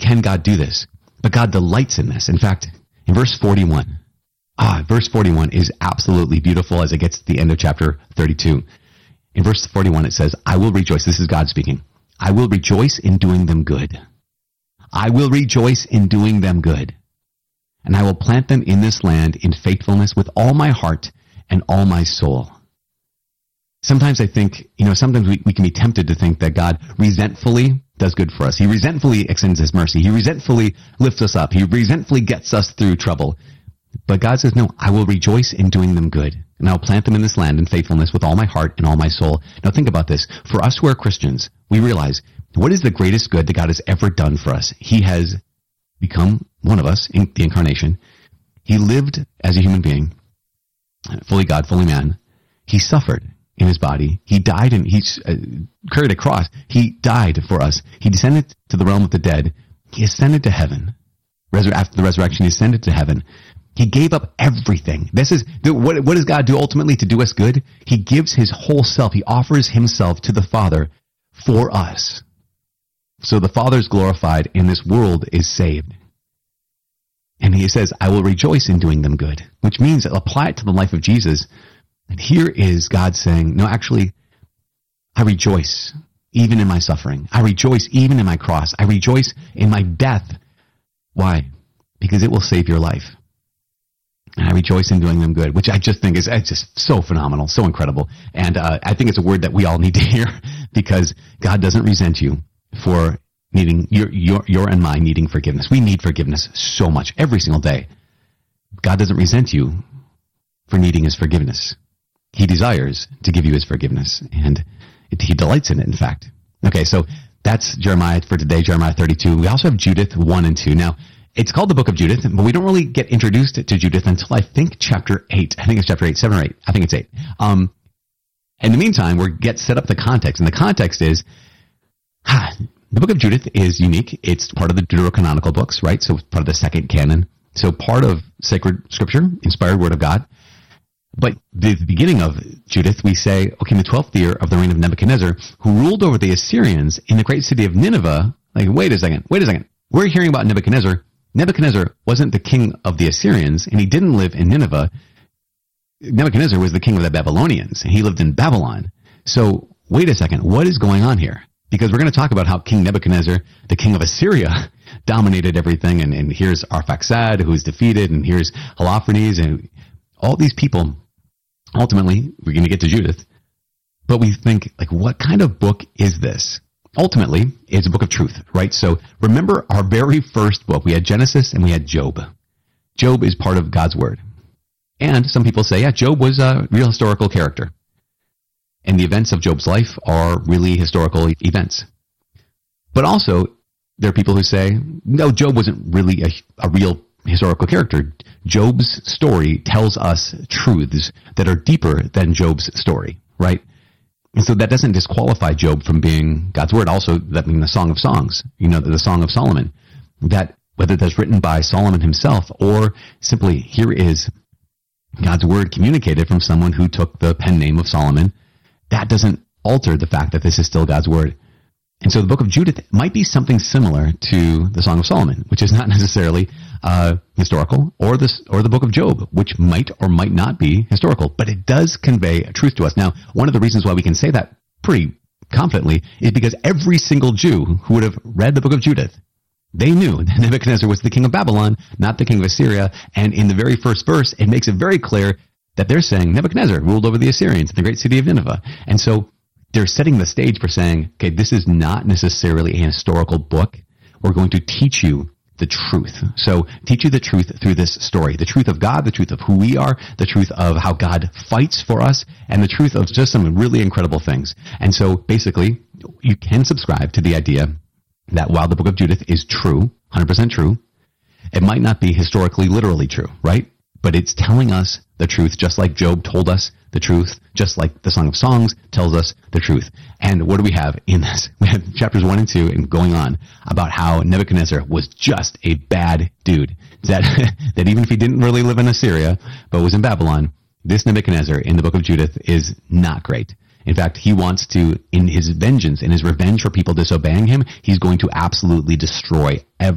can God do this? But God delights in this. In fact, in verse 41 is absolutely beautiful as it gets to the end of chapter 32. In verse 41 it says, I will rejoice. This is God speaking. I will rejoice in doing them good. I will rejoice in doing them good. And I will plant them in this land in faithfulness with all my heart and all my soul. Sometimes I think, sometimes we can be tempted to think that God resentfully does good for us. He resentfully extends his mercy. He resentfully lifts us up. He resentfully gets us through trouble. But God says, no, I will rejoice in doing them good. And I will plant them in this land in faithfulness with all my heart and all my soul. Now think about this. For us who are Christians, we realize, what is the greatest good that God has ever done for us? He has become one of us in the incarnation. He lived as a human being, fully God, fully man. He suffered in his body. He died and he carried a cross. He died for us. He descended to the realm of the dead. He ascended to heaven. After the resurrection, he ascended to heaven. He gave up everything. This is what does God do ultimately to do us good? He gives his whole self. He offers himself to the Father for us. So the Father is glorified and this world is saved. And he says, I will rejoice in doing them good, which means apply it to the life of Jesus. And here is God saying, no, actually, I rejoice even in my suffering. I rejoice even in my cross. I rejoice in my death. Why? Because it will save your life. And I rejoice in doing them good, which I just think is just so phenomenal, so incredible. And I think it's a word that we all need to hear because God doesn't resent you for needing your and my needing forgiveness. We need forgiveness so much every single day. God doesn't resent you for needing his forgiveness. He desires to give you his forgiveness, and he delights in it, in fact. Okay, so that's Jeremiah for today, Jeremiah 32. We also have Judith 1 and 2. Now, it's called the book of Judith, but we don't really get introduced to Judith until I think chapter 8. I think it's chapter 8, 7 or 8. I think it's 8. In the meantime, we get set up the context, and the context is, the book of Judith is unique. It's part of the Deuterocanonical books, right? So it's part of the second canon. So part of sacred scripture, inspired word of God. But the beginning of Judith, we say, okay, in the 12th year of the reign of Nebuchadnezzar, who ruled over the Assyrians in the great city of Nineveh. Like, wait a second. We're hearing about Nebuchadnezzar. Nebuchadnezzar wasn't the king of the Assyrians, and he didn't live in Nineveh. Nebuchadnezzar was the king of the Babylonians, and he lived in Babylon. So, wait a second. What is going on here? Because we're going to talk about how King Nebuchadnezzar, the king of Assyria, dominated everything, and here's Arphaxad, who's defeated, and here's Holofernes, and all these people. Ultimately, we're going to get to Judith, but we think, like, what kind of book is this? Ultimately, it's a book of truth, right? So remember our very first book. We had Genesis and we had Job. Job is part of God's word. And some people say, yeah, Job was a real historical character. And the events of Job's life are really historical events. But also, there are people who say, no, Job wasn't really a real historical character. Job's story tells us truths that are deeper than Job's story, right? And so that doesn't disqualify Job from being God's word. Also, that being the Song of Songs, the Song of Solomon, that whether that's written by Solomon himself or simply here is God's word communicated from someone who took the pen name of Solomon, that doesn't alter the fact that this is still God's word. And so the book of Judith might be something similar to the Song of Solomon, which is not necessarily historical, or the book of Job, which might or might not be historical, but it does convey a truth to us. Now, one of the reasons why we can say that pretty confidently is because every single Jew who would have read the book of Judith, they knew that Nebuchadnezzar was the king of Babylon, not the king of Assyria, and in the very first verse, it makes it very clear that they're saying Nebuchadnezzar ruled over the Assyrians in the great city of Nineveh. And so they're setting the stage for saying, okay, this is not necessarily a historical book. We're going to teach you the truth. So teach you the truth through this story, the truth of God, the truth of who we are, the truth of how God fights for us, and the truth of just some really incredible things. And so basically, you can subscribe to the idea that while the book of Judith is true, 100% true, it might not be historically, literally true, right? But it's telling us the truth, just like Job told us the truth, just like the Song of Songs tells us the truth. And what do we have in this? We have chapters 1 and 2 and going on about how Nebuchadnezzar was just a bad dude. That even if he didn't really live in Assyria, but was in Babylon, this Nebuchadnezzar in the book of Judith is not great. In fact, he wants to, in his vengeance, in his revenge for people disobeying him, he's going to absolutely destroy every